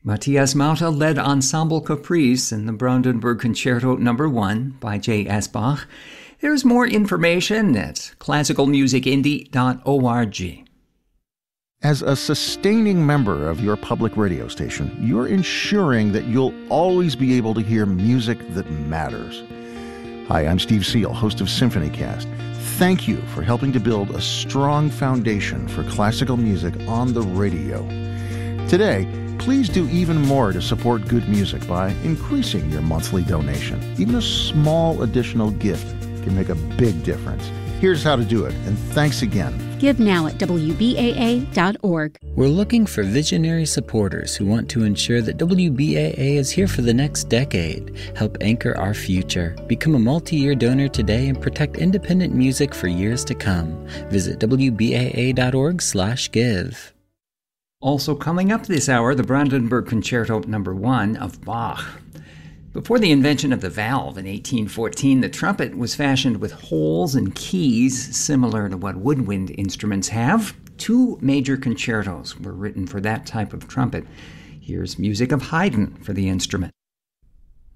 Matthias Mauta led Ensemble Caprice in the Brandenburg Concerto No. 1 by J.S. Bach. There's more information at classicalmusicindie.org. As a sustaining member of your public radio station, you're ensuring that you'll always be able to hear music that matters. Hi, I'm Steve Seal, host of SymphonyCast. Thank you for helping to build a strong foundation for classical music on the radio. Today, please do even more to support good music by increasing your monthly donation. Even a small additional gift can make a big difference. Here's how to do it, and thanks again. Give now at WBAA.org. We're looking for visionary supporters who want to ensure that WBAA is here for the next decade. Help anchor our future. Become a multi-year donor today and protect independent music for years to come. Visit WBAA.org/give. Also coming up this hour, the Brandenburg Concerto No. 1 of Bach. Before the invention of the valve in 1814, the trumpet was fashioned with holes and keys similar to what woodwind instruments have. 2 major concertos were written for that type of trumpet. Here's music of Haydn for the instrument.